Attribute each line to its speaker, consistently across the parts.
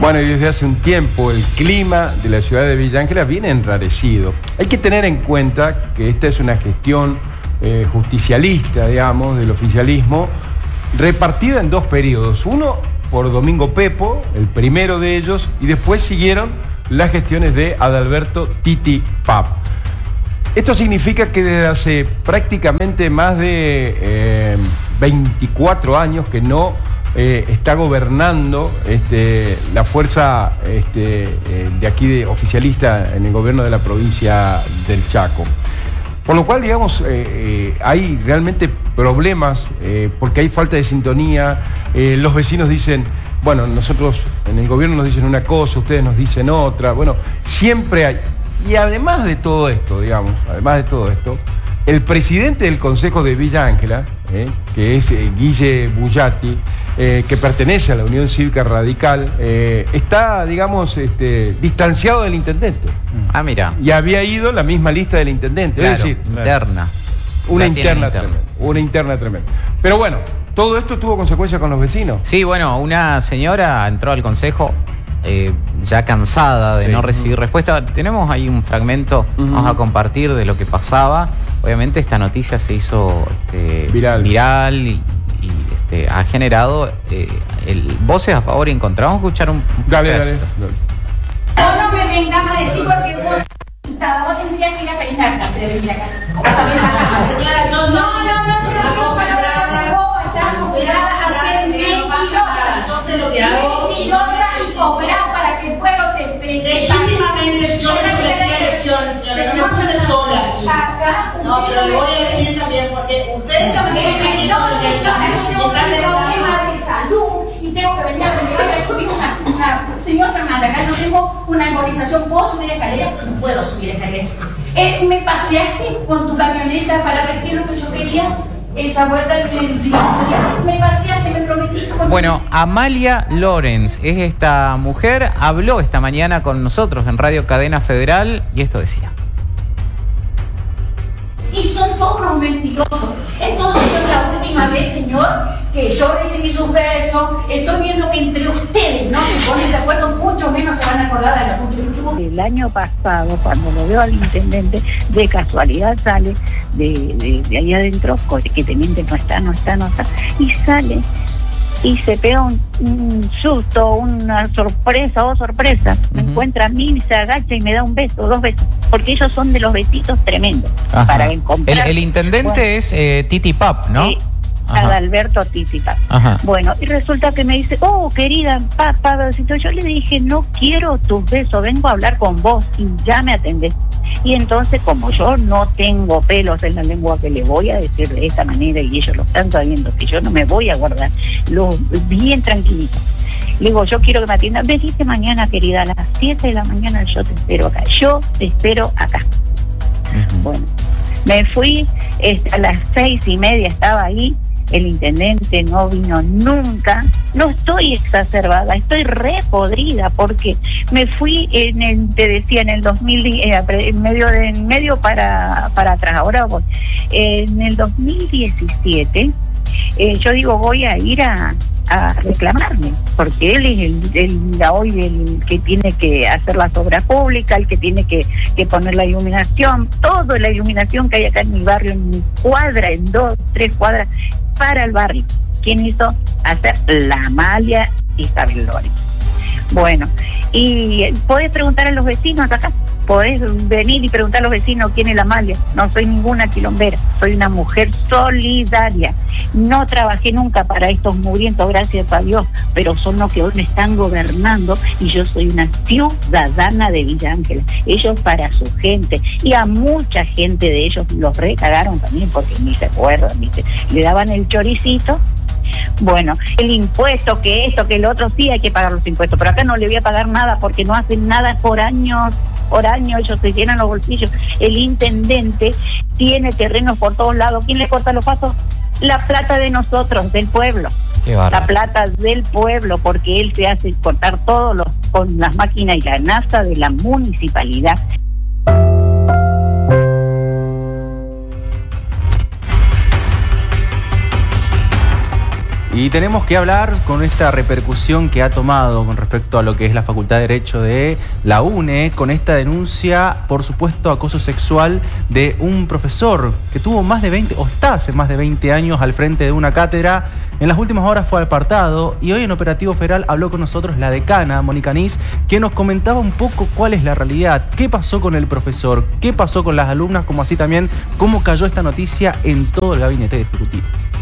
Speaker 1: Bueno, y desde hace un tiempo el clima de la ciudad de Villa Ángela viene enrarecido. Hay que tener en cuenta que esta es una gestión justicialista, digamos, del oficialismo, repartida en dos periodos. Uno por Domingo Pepo, el primero de ellos, y después siguieron las gestiones de Adalberto Titi Papp. Esto significa que desde hace prácticamente más de 24 años que no está gobernando la fuerza de aquí oficialista en el gobierno de la provincia del Chaco. Por lo cual, digamos, hay realmente problemas porque hay falta de sintonía. Los vecinos dicen, bueno, nosotros en el gobierno nos dicen una cosa, ustedes nos dicen otra. Bueno, siempre hay. Y además de todo esto, digamos, el presidente del Consejo de Villa Ángela, que es Guille Bullati, que pertenece a la Unión Cívica Radical, está, digamos, distanciado del intendente.
Speaker 2: Ah, mira.
Speaker 1: Y había ido la misma lista del intendente.
Speaker 2: Claro,
Speaker 1: es decir,
Speaker 2: interna.
Speaker 1: Una interna tremenda. Pero bueno, todo esto tuvo consecuencias con los vecinos.
Speaker 2: Sí, bueno, una señora entró al consejo ya cansada de no recibir respuesta. Tenemos ahí un fragmento, vamos a compartir de lo que pasaba. Obviamente esta noticia se hizo viral y ha generado voces a favor y en contra. Vamos a escuchar un
Speaker 1: Dale.
Speaker 3: No me vengas a decir porque vos tendrías que ir a peinarte antes de venir acá. Señora, yo sé lo que hago. Mentirosa y cobrás para que el pueblo te pegue.
Speaker 4: Legítimamente yo me sometí a elecciones, señora, no puse sola aquí. No, pero le voy a decir también porque ustedes también
Speaker 3: y tengo que venir a subir una señor Fernanda, acá no tengo una embolización, ¿puedo subir escaleras? No puedo subir escaleras. ¿Me paseaste con tu camioneta para ver qué es lo que yo quería? Esa vuelta del 17. Me paseaste, me prometiste.
Speaker 2: Bueno, Amalia Lorenz es esta mujer, habló esta mañana con nosotros en Radio Cadena Federal y esto decía.
Speaker 3: Y son todos unos mentirosos. Entonces yo la última vez, señor, que yo recibí sus besos, estoy viendo que entre ustedes no se ponen de acuerdo, mucho menos se van a acordar de la cuchuruchu.
Speaker 5: El año pasado, cuando lo veo al intendente, de casualidad sale de ahí adentro, que teniente no está, y sale y se pega un susto, una sorpresa, me encuentra a mí, se agacha y me da un beso, 2 besos, porque ellos son de los besitos tremendos.
Speaker 2: Ajá.
Speaker 5: Para encontrar.
Speaker 2: El intendente es Titi Papp, ¿no?
Speaker 5: Sí. Adalberto Titi Papp. Bueno, y resulta que me dice, oh, querida, papá, besito. Yo le dije, no quiero tus besos, vengo a hablar con vos y ya me atendés. Y entonces, como yo no tengo pelos en la lengua que le voy a decir de esta manera y ellos lo están sabiendo, que yo no me voy a guardar, bien tranquilito. Le digo, yo quiero que me atiendan. Venite mañana, querida, a las 7 de la mañana yo te espero acá. Bueno, me fui, a las 6:30 estaba ahí. El intendente no vino nunca. No estoy exacerbada, estoy re podrida porque me fui en el 2000, en medio para atrás. Ahora voy. En el 2017, yo digo, voy a ir a reclamarme, porque él es hoy el que tiene que hacer las obras públicas, el que tiene que poner la iluminación, toda la iluminación que hay acá en mi barrio, en mi cuadra, en 2, 3 cuadras, para el barrio. ¿Quién hizo? Hacer la Amalia Isabel Lorenz. Bueno, y podés preguntar a los vecinos acá, podés venir y preguntar a los vecinos quién es la Amalia. No soy ninguna quilombera, soy una mujer solidaria. No trabajé nunca para estos mugrientos, gracias a Dios, pero son los que hoy me están gobernando y yo soy una ciudadana de Villa Ángela. Ellos para su gente, y a mucha gente de ellos los recagaron también porque ni se acuerdan, le daban el choricito. Bueno, el impuesto, que esto, que el otro, sí hay que pagar los impuestos, pero acá no le voy a pagar nada porque no hacen nada por años, ellos se llenan los bolsillos. El intendente tiene terrenos por todos lados. ¿Quién le corta los pasos? La plata de nosotros, del pueblo. La plata del pueblo, porque él se hace cortar todos con las máquinas y la NASA de la municipalidad.
Speaker 6: Y tenemos que hablar con esta repercusión que ha tomado con respecto a lo que es la Facultad de Derecho de la UNE, con esta denuncia por supuesto acoso sexual de un profesor que tuvo más de 20, o está hace más de 20 años al frente de una cátedra. En las últimas horas fue apartado y hoy en Operativo Federal habló con nosotros la decana, Mónica Nis, que nos comentaba un poco cuál es la realidad, qué pasó con el profesor, qué pasó con las alumnas, como así también cómo cayó esta noticia en todo el gabinete ejecutivo.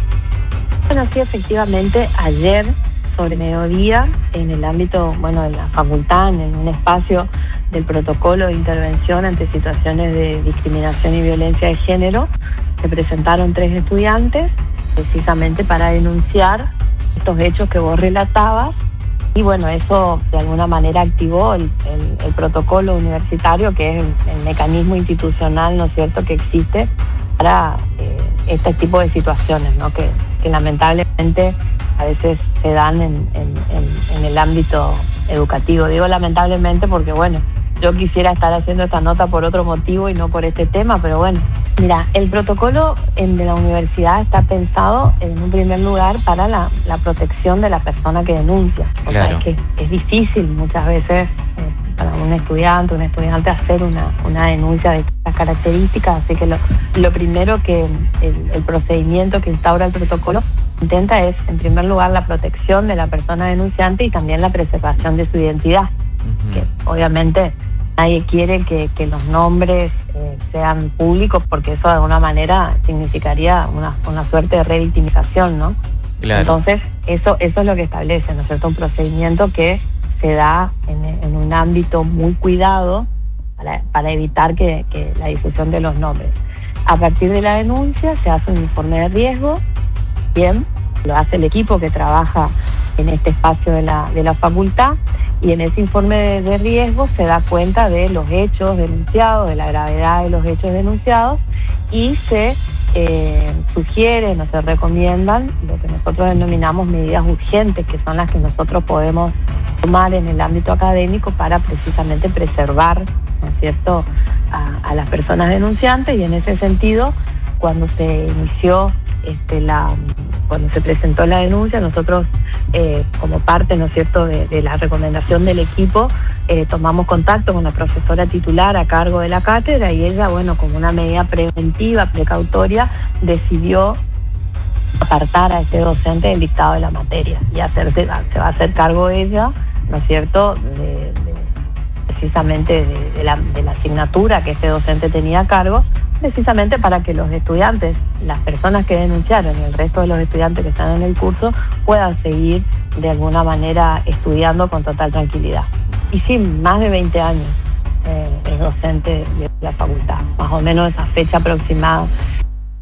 Speaker 7: Bueno, sí, efectivamente, ayer sobre mediodía, en el ámbito, de la facultad, en un espacio del protocolo de intervención ante situaciones de discriminación y violencia de género, se presentaron 3 estudiantes, precisamente para denunciar estos hechos que vos relatabas, y eso de alguna manera activó el protocolo universitario, que es el mecanismo institucional, ¿no es cierto?, que existe para este tipo de situaciones, ¿no?, que lamentablemente a veces se dan en el ámbito educativo. Digo lamentablemente porque, yo quisiera estar haciendo esta nota por otro motivo y no por este tema, pero mira, el protocolo de la universidad está pensado en un primer lugar para la protección de la persona que denuncia. O sea, es que es difícil muchas veces para un estudiante hacer una denuncia de estas características, así que lo primero que el procedimiento que instaura el protocolo intenta es, en primer lugar, la protección de la persona denunciante y también la preservación de su identidad, que obviamente nadie quiere que los nombres sean públicos, porque eso de alguna manera significaría una suerte de revictimización, ¿no? Claro. Entonces, eso es lo que establece, ¿no es cierto?, un procedimiento que se da en un ámbito muy cuidado para evitar que la difusión de los nombres. A partir de la denuncia se hace un informe de riesgo, bien, lo hace el equipo que trabaja en este espacio de la facultad, y en ese informe de riesgo se da cuenta de los hechos denunciados, de la gravedad de los hechos denunciados, y se sugieren o se recomiendan lo que nosotros denominamos medidas urgentes, que son las que nosotros podemos tomar en el ámbito académico para precisamente preservar, ¿no es cierto?, a las personas denunciantes. Y en ese sentido, cuando se inició cuando se presentó la denuncia, nosotros como parte, ¿no es cierto?, de la recomendación del equipo, tomamos contacto con la profesora titular a cargo de la cátedra, y ella, como una medida preventiva, precautoria, decidió apartar a este docente del dictado de la materia y se va a hacer cargo ella, ¿no es cierto?, precisamente de la asignatura que este docente tenía a cargo, precisamente para que los estudiantes, las personas que denunciaron y el resto de los estudiantes que están en el curso puedan seguir de alguna manera estudiando con total tranquilidad. Y sí, más de 20 años es docente de la facultad, más o menos esa fecha aproximada